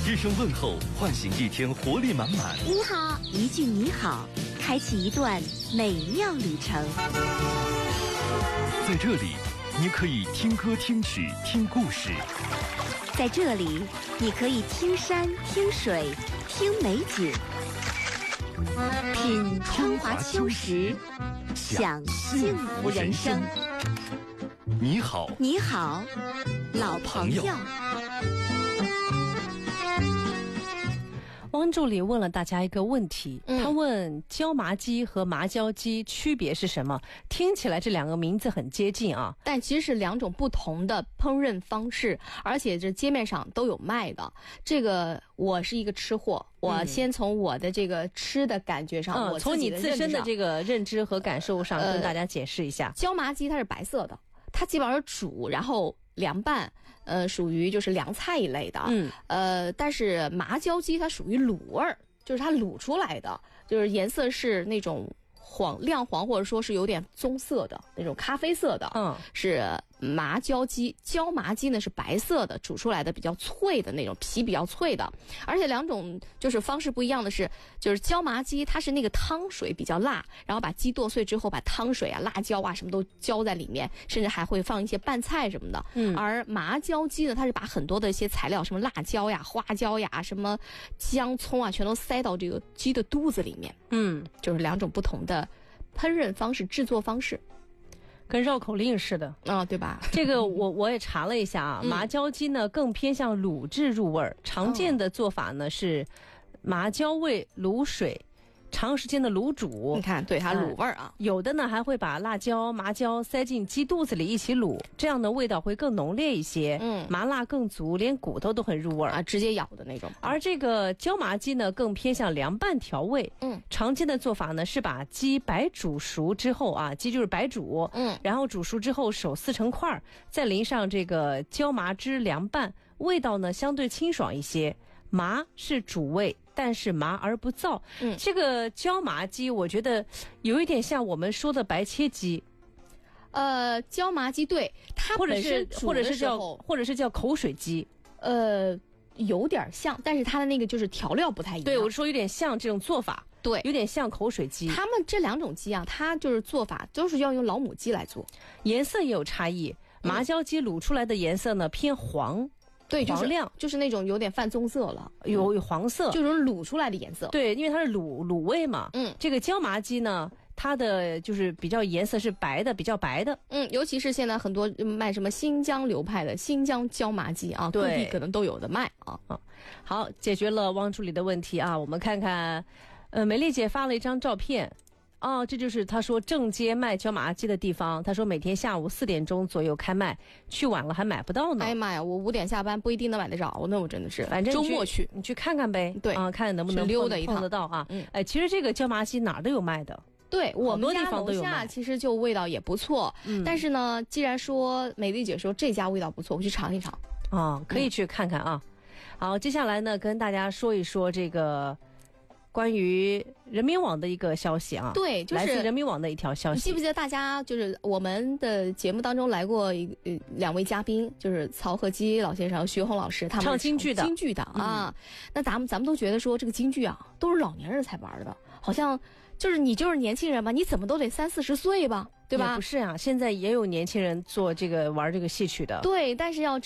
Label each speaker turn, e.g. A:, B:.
A: 一声问候，唤醒一天活力满满。
B: 你好，一句你好，开启一段美妙旅程。
A: 在这里，你可以听歌听曲听故事。
B: 在这里，你可以听山听水听美景，品春华秋实，享幸福人生。
A: 你好，
B: 你好，老朋友。
C: 汪助理问了大家一个问题，他问椒麻鸡和麻椒鸡区别是什么？听起来这两个名字很接近啊，
D: 但其实是两种不同的烹饪方式，而且这街面上都有卖的。这个我是一个吃货，我先从我的这个吃的感觉上，我
C: 从你自身的这个认知和感受上跟大家解释一下。
D: 椒麻鸡它是白色的，它基本上是煮，然后凉拌，属于就是凉菜一类的。但是麻椒鸡它属于卤味儿，就是它卤出来的，就是颜色是那种亮黄，或者说是有点棕色的那种咖啡色的。是麻椒鸡。椒麻鸡呢是白色的，煮出来的比较脆的那种，皮比较脆的。而且两种就是方式不一样的是，就是椒麻鸡它是那个汤水比较辣，然后把鸡剁碎之后，把汤水啊、辣椒啊什么都浇在里面，甚至还会放一些拌菜什么的。而麻椒鸡呢，它是把很多的一些材料，什么辣椒呀、花椒呀、什么姜葱啊，全都塞到这个鸡的肚子里面。就是两种不同的烹饪方式、制作方式。
C: 跟绕口令似的
D: 啊，对吧？
C: 这个我也查了一下啊，麻椒鸡呢更偏向卤制入味儿，常见的做法呢是麻椒味卤水，长时间的卤煮。
D: 你看，对它卤味儿啊。
C: 有的呢还会把辣椒、麻椒塞进鸡肚子里一起卤，这样的味道会更浓烈一些。麻辣更足，连骨头都很入味儿
D: 啊，直接咬的那种。
C: 而这个椒麻鸡呢更偏向凉拌调味。常见的做法呢是把鸡白煮熟之后啊，鸡就是白煮，然后煮熟之后手撕成块，再淋上这个椒麻汁凉拌，味道呢相对清爽一些。麻是主味，但是麻而不燥。这个椒麻鸡我觉得有一点像我们说的白切鸡。
D: 椒麻鸡对它本身
C: 或者是叫口水鸡。
D: 有点像，但是它的那个就是调料不太一样。
C: 对，我说有点像这种做法。
D: 对，
C: 有点像口水鸡。
D: 他们这两种鸡啊，它就是做法都是要用老母鸡来做，
C: 颜色也有差异。麻椒鸡卤出来的颜色呢偏黄。
D: 对，
C: 黄亮，
D: 就是那种有点泛棕色了，
C: 有黄色，
D: 就是卤出来的颜色。
C: 对，因为它是卤味嘛。这个椒麻鸡呢，它的就是比较颜色是白的，比较白的。
D: 尤其是现在很多卖什么新疆流派的新疆椒麻鸡啊，各地可能都有的卖啊。
C: 好，解决了汪助理的问题啊，我们看看，美丽姐发了一张照片。这就是他说正街卖椒麻鸡的地方。他说每天下午4点钟左右开卖，去晚了还买不到呢。
D: 哎妈呀，我5点下班不一定能买得着，那我真的是，反正周末去
C: 你去看看呗。
D: 对
C: 看能不能
D: 溜达一趟
C: 碰得到啊。其实这个椒麻鸡哪儿都有卖的。
D: 对，我们家楼下其实就味道也不错。但是呢，既然说美丽姐说这家味道不错，我去尝一尝。
C: 可以去看看啊。好，接下来呢跟大家说一说这个关于人民网的一个消息啊。
D: 对，就是
C: 来自人民网的一条消息。
D: 你记不记得大家就是我们的节目当中来过2位嘉宾，就是曹鹤基老先生、徐红老师，他们
C: 唱京剧的
D: 啊。那咱们都觉得说这个京剧啊都是老年人才玩的，好像就是你就是年轻人吧，你怎么都得30-40岁吧，对吧？
C: 也不是啊，现在也有年轻人做这个玩这个戏曲的。
D: 对，但是要